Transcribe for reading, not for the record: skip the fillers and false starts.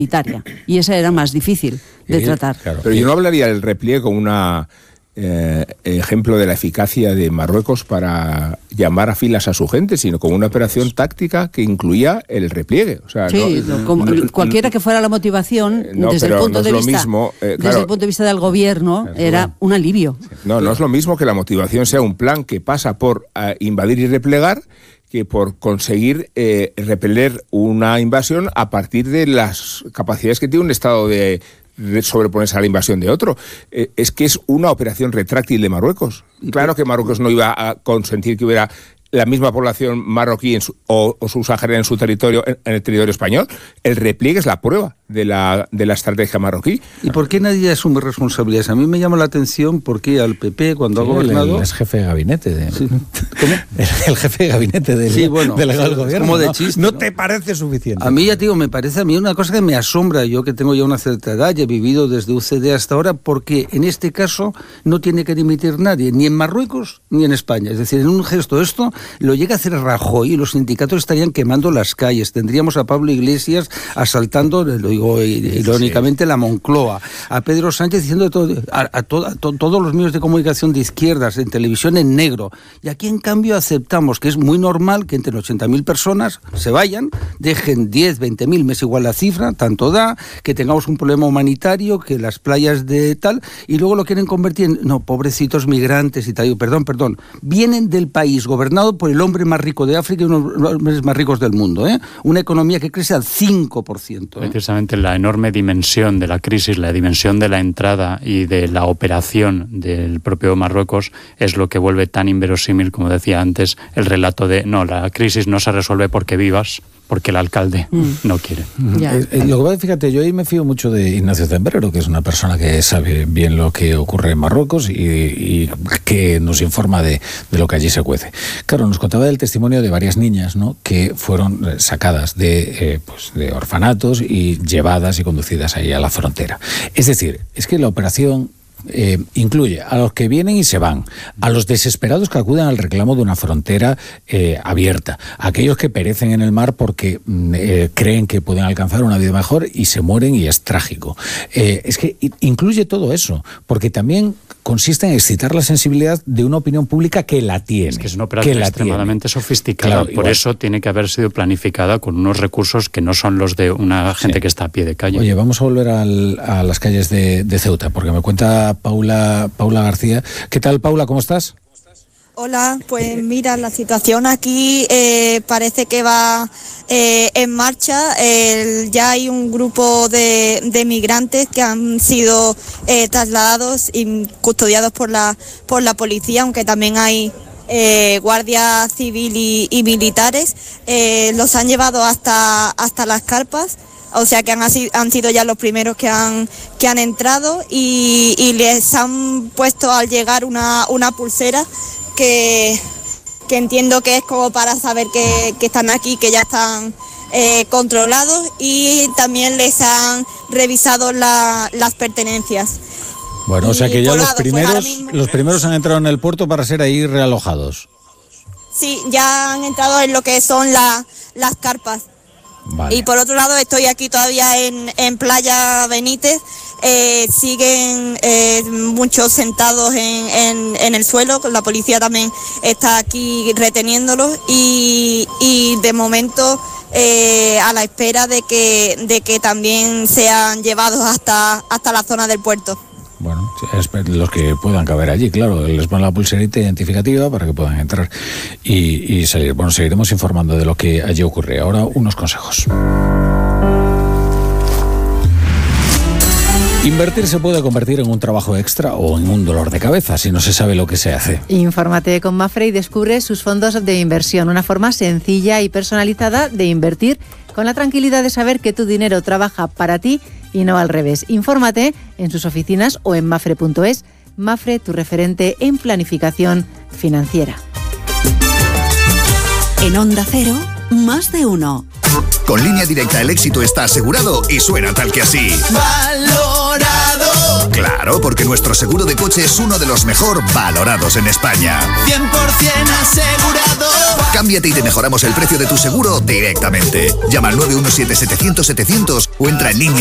humanitaria, y esa era más difícil de tratar. Claro. Pero yo no hablaría del repliegue como una ejemplo de la eficacia de Marruecos para llamar a filas a su gente, sino como una operación táctica que incluía el repliegue. O sea, sí, cualquiera que fuera la motivación, desde el punto de vista del gobierno, era un alivio. No es lo mismo que la motivación sea un plan que pasa por invadir y replegar, que por conseguir repeler una invasión a partir de las capacidades que tiene un Estado de sobreponerse a la invasión de otro. Es que es una operación retráctil de Marruecos. Claro que Marruecos no iba a consentir que hubiera la misma población marroquí o subsahariana en su territorio, en el territorio español. El repliegue es la prueba de la estrategia marroquí. ¿Y por qué nadie asume responsabilidades? A mí me llama la atención por qué al PP, cuando ha gobernado... El jefe de gabinete. Sí. ¿Cómo? El jefe de gabinete del legal gobierno. Como de chiste, ¿No te parece suficiente? A mí, ya te digo, me parece a mí una cosa que me asombra, yo que tengo ya una cierta edad, y he vivido desde UCD hasta ahora, porque en este caso no tiene que dimitir nadie, ni en Marruecos ni en España. Es decir, en un gesto esto lo llega a hacer Rajoy y los sindicatos estarían quemando las calles. Tendríamos a Pablo Iglesias asaltando, lo digo irónicamente, la Moncloa, a Pedro Sánchez diciendo a todos los medios de comunicación de izquierdas, en televisión en negro. Y aquí, en cambio, aceptamos que es muy normal que entre 80.000 personas se vayan, dejen 10, 20.000, me es igual la cifra, tanto da, que tengamos un problema humanitario, que las playas de tal, y luego lo quieren convertir en, no, pobrecitos migrantes y tal. Perdón, vienen del país gobernado por el hombre más rico de África y uno de los hombres más ricos del mundo, una economía que crece al 5%. Precisamente la enorme dimensión de la crisis, la dimensión de la entrada y de la operación del propio Marruecos es lo que vuelve tan inverosímil, como decía antes, el relato de no, la crisis no se resuelve porque vivas, porque el alcalde no quiere. Lo que pasa, fíjate, yo ahí me fío mucho de Ignacio Zembrero, que es una persona que sabe bien lo que ocurre en Marruecos y que nos informa de lo que allí se cuece. Claro, nos contaba del testimonio de varias niñas, ¿no?, que fueron sacadas de orfanatos y llevadas y conducidas ahí a la frontera. Es decir, es que la operación incluye a los que vienen y se van, a los desesperados que acuden al reclamo de una frontera abierta, a aquellos que perecen en el mar porque creen que pueden alcanzar una vida mejor y se mueren y es trágico. Es que incluye todo eso, porque también consiste en excitar la sensibilidad de una opinión pública que la tiene. Es que es una operación extremadamente sofisticada, claro, por eso tiene que haber sido planificada con unos recursos que no son los de una gente que está a pie de calle. Oye, vamos a volver a las calles de Ceuta, porque me cuenta Paula García. ¿Qué tal, Paula? ¿Cómo estás? Hola, pues mira, la situación aquí parece que va en marcha. Ya hay un grupo de migrantes que han sido trasladados y custodiados por la policía, aunque también hay guardia civil y militares. Los han llevado hasta las carpas. O sea que han sido ya los primeros que han entrado y les han puesto al llegar una pulsera que entiendo que es como para saber que están aquí, que ya están controlados, y también les han revisado las pertenencias. Bueno, o sea que ya los primeros han entrado en el puerto para ser ahí realojados. Sí, ya han entrado en lo que son las carpas. Vale. Y por otro lado, estoy aquí todavía en Playa Benítez. Siguen muchos sentados en el suelo. La policía también está aquí reteniéndolos y de momento a la espera de que también sean llevados hasta la zona del puerto. Bueno, los que puedan caber allí, claro, les ponen la pulserita identificativa para que puedan entrar y salir. Bueno, seguiremos informando de lo que allí ocurre. Ahora, unos consejos. Invertir se puede convertir en un trabajo extra o en un dolor de cabeza si no se sabe lo que se hace. Infórmate con Mapfre y descubre sus fondos de inversión, una forma sencilla y personalizada de invertir con la tranquilidad de saber que tu dinero trabaja para ti y no al revés. Infórmate en sus oficinas o en mafre.es. Mafre, tu referente en planificación financiera. En Onda Cero, más de uno. Con Línea Directa el éxito está asegurado y suena tal que así. ¡Valorado! Claro, porque nuestro seguro de coche es uno de los mejor valorados en España. 100% asegurado. Cámbiate y te mejoramos el precio de tu seguro directamente. Llama al 917-700-700 o entra en línea